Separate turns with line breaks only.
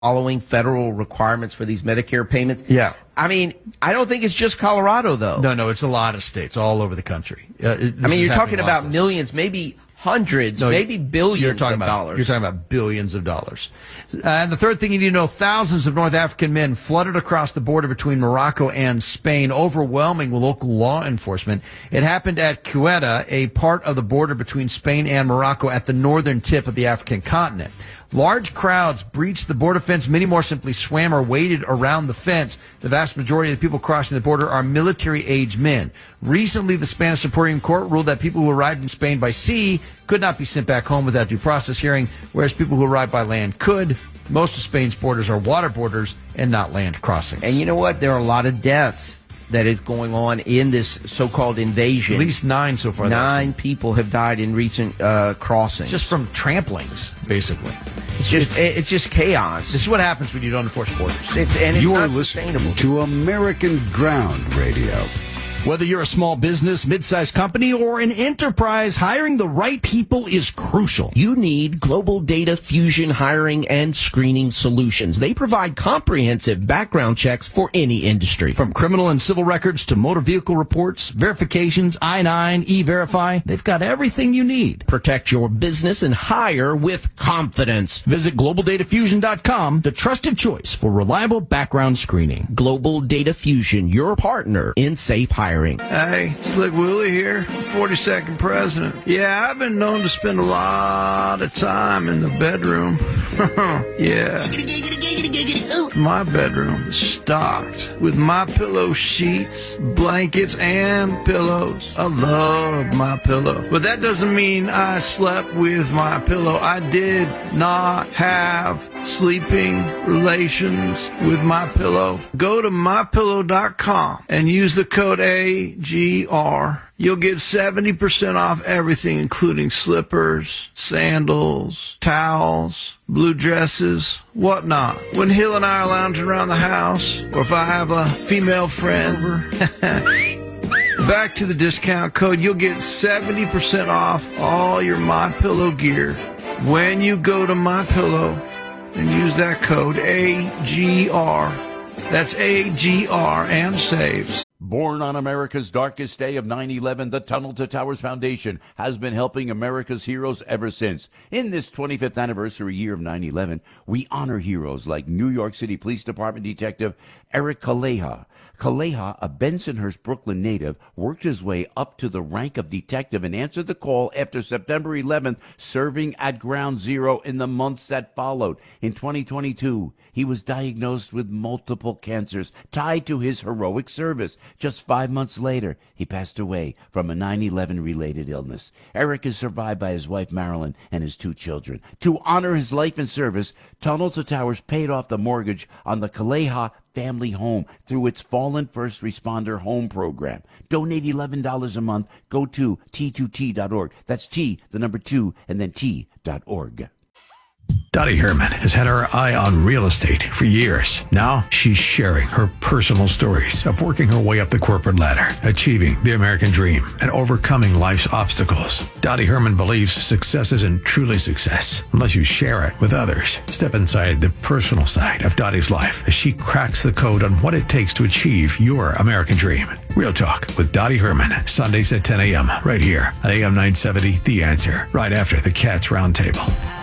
following federal requirements for these Medicare payments.
Yeah.
I mean, I don't think it's just Colorado, though.
No, it's a lot of states all over the country.
You're talking about millions, maybe hundreds, maybe billions of dollars.
You're talking about billions of dollars. And the third thing you need to know, thousands of North African men flooded across the border between Morocco and Spain, overwhelming local law enforcement. It happened at Ceuta, a part of the border between Spain and Morocco at the northern tip of the African continent. Large crowds breached the border fence. Many more simply swam or waded around the fence. The vast majority of the people crossing the border are military-age men. Recently, the Spanish Supreme Court ruled that people who arrived in Spain by sea could not be sent back home without due process hearing, whereas people who arrived by land could. Most of Spain's borders are water borders and not land crossings.
And you know what? There are a lot of deaths that is going on in this so-called invasion.
At least 9 so far.
9 people have died in recent crossings.
Just from tramplings, basically.
It's just chaos.
This is what happens when you don't enforce borders.
It's
you are
not sustainable.
Listening to American Ground Radio.
Whether you're a small business, mid-sized company, or an enterprise, hiring the right people is crucial.
You need Global Data Fusion hiring and screening solutions. They provide comprehensive background checks for any industry.
From criminal and civil records to motor vehicle reports, verifications, I-9, E-Verify, they've got everything you need.
Protect your business and hire with confidence.
Visit GlobalDataFusion.com, the trusted choice for reliable background screening.
Global Data Fusion, your partner in safe hiring.
Hey, Slick Willie here, 42nd president. Yeah, I've been known to spend a lot of time in the bedroom. Yeah. My bedroom is stocked with MyPillow sheets, blankets, and pillows. I love MyPillow. But that doesn't mean I slept with MyPillow. I did not have sleeping relations with MyPillow. Go to MyPillow.com and use the code AGR. You'll get 70% off everything, including slippers, sandals, towels, blue dresses, whatnot. When Hill and I are lounging around the house, or if I have a female friend over, back to the discount code, you'll get 70% off all your MyPillow gear when you go to MyPillow and use that code AGR. That's AGR and save.
Born on America's darkest day of 9/11, the Tunnel to Towers Foundation has been helping America's heroes ever since. In this 25th anniversary year of 9/11, we honor heroes like New York City Police Department Detective Eric Kaleha. Kaleha, a Bensonhurst, Brooklyn native, worked his way up to the rank of detective and answered the call after September 11th, serving at Ground Zero in the months that followed. In 2022, he was diagnosed with multiple cancers tied to his heroic service. Just 5 months later, he passed away from a 9/11-related illness. Eric is survived by his wife, Marilyn, and his 2 children. To honor his life and service, Tunnel to Towers paid off the mortgage on the Kaleha family home through its Fallen First Responder Home Program. Donate $11 a month. Go to T2T.org. That's T, the number 2, and then T.org.
Dottie Herman has had her eye on real estate for years. Now she's sharing her personal stories of working her way up the corporate ladder, achieving the American dream, and overcoming life's obstacles. Dottie Herman believes success isn't truly success unless you share it with others. Step inside the personal side of Dottie's life as she cracks the code on what it takes to achieve your American dream. Real Talk with Dottie Herman, Sundays at 10 a.m. right here on AM 970, The Answer, right after the Cats Roundtable.